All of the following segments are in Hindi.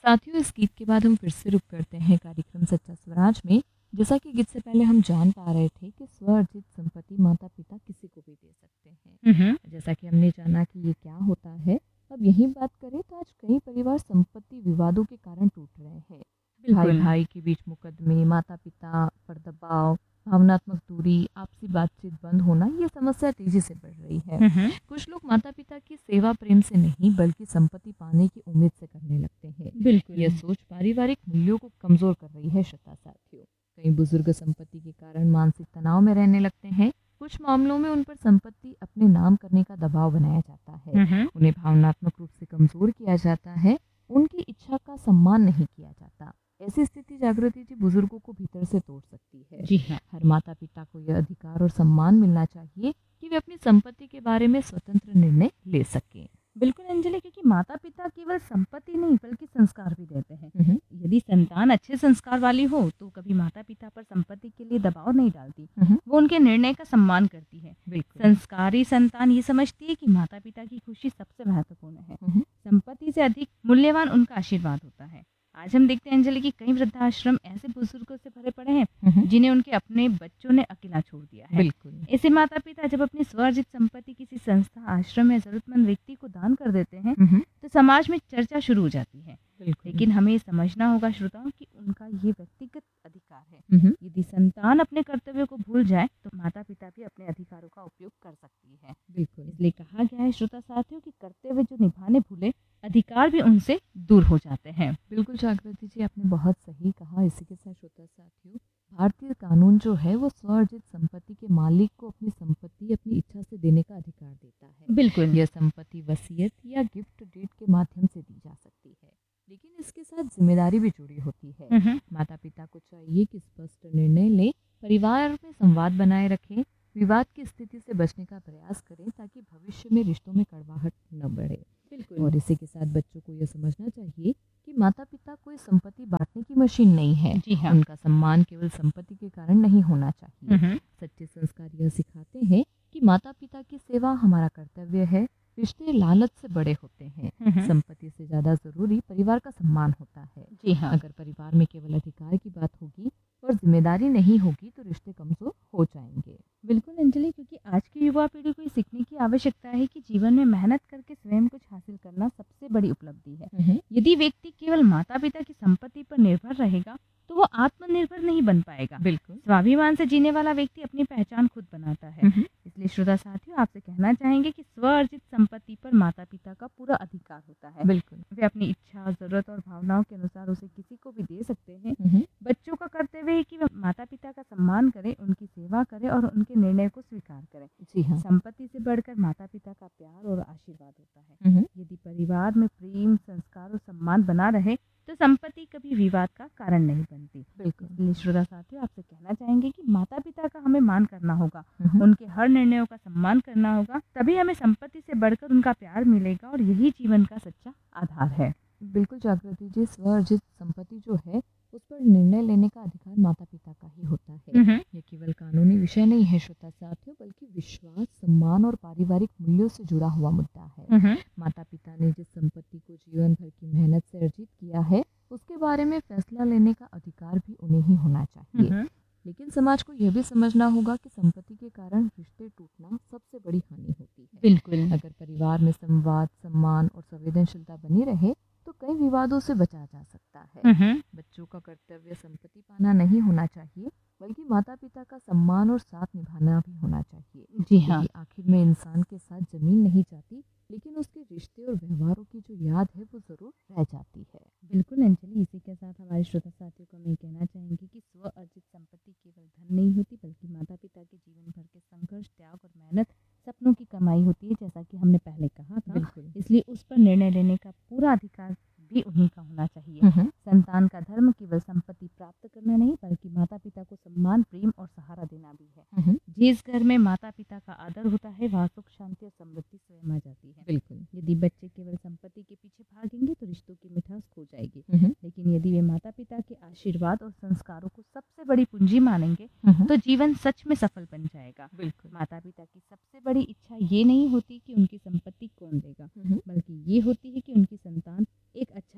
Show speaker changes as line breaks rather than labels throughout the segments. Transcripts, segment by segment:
साथियों, इस गीत के बाद हम फिर से रुक करते हैं कार्यक्रम सच्चा स्वराज में। जैसा कि गीत से पहले हम जान पा रहे थे कि स्व अर्जित संपत्ति माता पिता किसी को भी दे सकते हैं।
हुँ, हुँ।
जैसा कि हमने जाना कि ये क्या होता है, अब यही बात करें तो आज कई परिवार संपत्ति विवादों के कारण टूट रहे हैं। भाई
बिल्कुल।
भाई के बीच मुकदमे, माता पिता पर दबाव, भावनात्मक दूरी, आपसी बातचीत बंद होना, ये समस्या तेजी से बढ़ रही है।
हुँ, हुँ।
कुछ लोग माता पिता की सेवा प्रेम से नहीं बल्कि संपत्ति पाने की उम्मीद से करने लगते हैं।
बिल्कुल।
यह सोच पारिवारिक मूल्यों को कमजोर कर रही है। श्रोता साथियों, कई बुजुर्ग संपत्ति के कारण मानसिक तनाव में रहने लगते हैं। कुछ मामलों में उन पर संपत्ति अपने नाम करने का दबाव बनाया जाता है।
हुँ, हुँ।
उन्हें भावनात्मक रूप से कमजोर किया जाता है। उनकी इच्छा का सम्मान नहीं किया जाता। ऐसी स्थिति जागृति जी बुजुर्गों को भीतर से तोड़ सकती है।
जी हाँ।
हर माता पिता को यह अधिकार और सम्मान मिलना चाहिए कि वे अपनी संपत्ति के बारे में स्वतंत्र निर्णय ले सकें।
बिल्कुल अंजलि, क्योंकि माता-पिता केवल संपत्ति नहीं बल्कि संस्कार भी देते हैं।
हम्म,
यदि संतान अच्छे संस्कार वाली हो तो कभी माता-पिता पर संपत्ति के लिए दबाव नहीं डालती।
हम्म,
वो उनके निर्णय का सम्मान करती है।
बिल्कुल।
संस्कारी संतान ये समझती है कि माता-पिता की खुशी सबसे महत्वपूर्ण है।
हम्म,
संपत्ति से अधिक मूल्यवान उनका आशीर्वाद होता है। आज हम देखते हैं अंजलि कि कई वृद्धाश्रम ऐसे बुजुर्गों से भरे पड़े हैं
हम्म,
जिन्हें उनके अपने बच्चों ने अकेला छोड़ दिया है।
बिल्कुल।
ऐसे माता पिता जब अपनी स्वार्जित संपत्ति किसी संस्था, आश्रम या जरूरतमंद व्यक्ति को दान कर देते हैं
हम्म,
तो समाज में चर्चा शुरू हो जाती है।
बिल्कुल।
लेकिन हमें ये समझना होगा श्रोताओं कि उनका ये व्यक्तिगत अधिकार है।
हम्म,
यदि संतान अपने कर्तव्यों को भूल जाए तो माता पिता भी अपने अधिकारों का उपयोग कर सकती है।
बिल्कुल।
इसलिए कहा गया है श्रोता साथियों कि कर्तव्य जो निभाने भूले, अधिकार भी उनसे दूर हो जाते हैं।
बिल्कुल जागृति जी, आपने बहुत सही कहा। इसी के साथ श्रोता साथियों, भारतीय कानून जो है वो स्वअर्जित संपत्ति के मालिक को अपनी संपत्ति अपनी इच्छा से देने का अधिकार देता है।
बिल्कुल।
यह संपत्ति वसीयत या गिफ्ट डीड के माध्यम से दी जा सकती है, लेकिन इसके साथ जिम्मेदारी भी जुड़ी होती है।
हम्म,
माता पिता को चाहिए कि स्पष्ट निर्णय लें, परिवार में संवाद बनाए रखें, विवाद की स्थिति से बचने का प्रयास करें ताकि भविष्य में रिश्तों में कड़वाहट न बढ़े।
बिल्कुल।
और इसी के साथ बच्चों को यह समझना चाहिए कि माता पिता कोई संपत्ति बांटने की मशीन नहीं है।
जी हाँ।
उनका सम्मान केवल संपत्ति के कारण नहीं होना चाहिए।
हम्म,
सच्चे संस्कार यह सिखाते हैं कि माता पिता की सेवा हमारा कर्तव्य है। रिश्ते लालच से बड़े होते हैं।
हम्म।
संपत्ति से ज्यादा जरूरी परिवार का सम्मान होता है।
जी हाँ।
अगर परिवार में केवल अधिकार की बात होगी और जिम्मेदारी नहीं होगी तो रिश्ते कमजोर हो जाएंगे।
बिल्कुल अंजलि, क्योंकि आज की युवा पीढ़ी को ये सीखने की आवश्यकता है कि जीवन में मेहनत करके स्वयं कुछ हासिल करना सबसे बड़ी उपलब्धि है। यदि व्यक्ति केवल माता पिता की संपत्ति पर निर्भर रहेगा तो वो आत्मनिर्भर नहीं बन पाएगा।
बिल्कुल।
स्वाभिमान से जीने वाला व्यक्ति अपनी पहचान खुद बनाता है। इसलिए श्रोता साथियों, आपसे कहना चाहेंगे कि स्व अर्जित संपत्ति पर माता पिता का पूरा अधिकार होता है।
बिल्कुल।
वे अपनी इच्छा, जरूरत और भावनाओं के अनुसार उसे किसी को भी दे सकते हैं। बच्चों का कर्तव्य है कि वे माता पिता का सम्मान करें, उनकी सेवा करें और उनके निर्णय को स्वीकार करें।
जी हाँ।
संपत्ति से बढ़कर माता पिता का प्यार और आशीर्वाद होता है। यदि परिवार में प्रेम, संस्कार और सम्मान बना रहे तो संपत्ति कभी विवाद का कारण नहीं बनती।
बिल्कुल।
इसलिए श्रोता साथियों, आपसे कहना चाहेंगे कि माता पिता का हमें मान करना होगा, उनके हर निर्णयों का सम्मान करना होगा, तभी हमें संपत्ति से बढ़कर उनका प्यार मिलेगा और यही जीवन का सच्चा आधार है।
बिल्कुल जागृति जी, स्वअर्जित संपत्ति जो है उस पर निर्णय लेने का अधिकार माता पिता का ही होता है। यह केवल कानूनी विषय नहीं है श्रोता साथियों, बल्कि विश्वास, सम्मान और पारिवारिक मूल्यों से जुड़ा हुआ मुद्दा है। माता पिता ने जिस संपत्ति को जीवन भर की मेहनत से अर्जित किया है उसके बारे में फैसला लेने का अधिकार भी उन्हें ही होना चाहिए। लेकिन समाज को यह भी समझना होगा कि संपत्ति के कारण रिश्ते टूटना सबसे बड़ी हानि होती है।
बिल्कुल।
अगर परिवार में संवाद, सम्मान और संवेदनशीलता बनी रहे तो कई विवादों से बचा जा सकता है। बच्चों का कर्तव्य संपत्ति पाना नहीं होना चाहिए, बल्कि माता पिता का सम्मान और साथ निभाना भी होना चाहिए।
जी हाँ।
क्योंकि आखिर में इंसान के साथ जमीन नहीं जाती, लेकिन उसके रिश्ते और व्यवहारों की जो याद है वो जरूर रह जाती है।
बिल्कुल अंजलि, इसी के साथ हमारे श्रोता साथियों को मैं कहना चाहेंगे कि स्व अर्जित संपत्ति केवल धन नहीं होती बल्कि माता पिता के जीवन भर के संघर्ष, त्याग और मेहनत, सपनों की कमाई होती है, जैसा कि हमने पहले कहा था।
बिल्कुल।
इसलिए उस पर निर्णय लेने का पूरा अधिकार भी उन्हीं का होना चाहिए। संतान का धर्म केवल संपत्ति प्राप्त करना नहीं बल्कि माता पिता को सम्मान, प्रेम और सहारा देना भी है। जिस घर में माता पिता का आदर होता है वहाँ सुख, शांति और समृद्धि स्वयं आ जाती है।
बिल्कुल।
यदि बच्चे केवल संपत्ति के पीछे भागेंगे तो रिश्तों की मिठास खो जाएगी। लेकिन यदि वे माता पिता के आशीर्वाद और संस्कारों को सबसे बड़ी पूंजी मानेंगे तो जीवन सच में सफल बन जाएगा।
बिल्कुल।
माता पिता की सबसे बड़ी इच्छा ये नहीं होती कि उनकी संपत्ति कौन देगा, बल्कि ये होती है कि उनकी संतान एक अच्छा इंसान बने।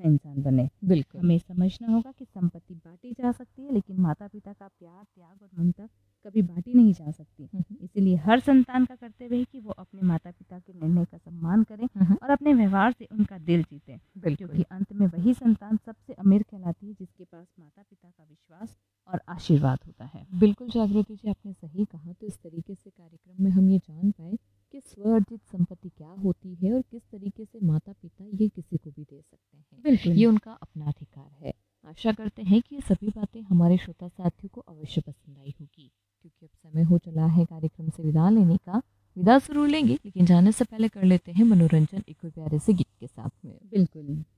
बने।
बिल्कुल।
हमें समझना होगा कि संपत्ति बांटी जा सकती है, लेकिन माता पिता का प्यार, त्याग और ममता कभी बांटी नहीं जा सकती। इसीलिए हर संतान का कर्तव्य है कि वो अपने माता पिता के निर्णय का सम्मान करें और अपने व्यवहार से उनका दिल जीते, क्योंकि अंत में वही संतान सबसे अमीर कहलाती है जिसके पास माता पिता का विश्वास और आशीर्वाद होता है।
बिल्कुल जागृति जी, आपने सही कहा। तो इस तरीके से कार्यक्रम में हम ये जान पाए कि स्व अर्जित संपत्ति क्या होती है और किस तरीके से माता पिता ये किसी को भी दे सकते हैं।
बिल्कुल,
ये उनका अपना अधिकार है। आशा करते हैं कि ये सभी बातें हमारे श्रोता साथियों को अवश्य पसंद आई होगी। क्योंकि अब समय हो चला है कार्यक्रम से विदा लेने का। विदा जरूर लेंगे, लेकिन जाने से पहले कर लेते हैं मनोरंजन एक और प्यारे से गीत के साथ में।
बिल्कुल।